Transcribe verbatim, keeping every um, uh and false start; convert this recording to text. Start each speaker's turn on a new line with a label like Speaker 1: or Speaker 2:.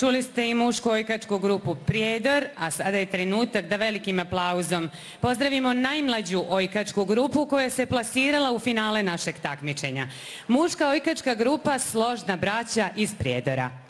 Speaker 1: čuli ste i mušku ojkačku grupu Prijedor, a sada je trenutak da velikim aplauzom pozdravimo najmlađu ojkačku grupu koja se plasirala u finale našeg takmičenja. Muška ojkačka grupa Složna braća iz Prijedora.